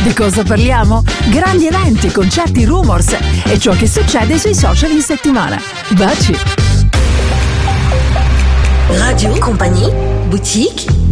Di cosa parliamo? Grandi eventi, concerti, rumors e ciò che succede sui social in settimana. Baci! Radio, compagnie, boutique,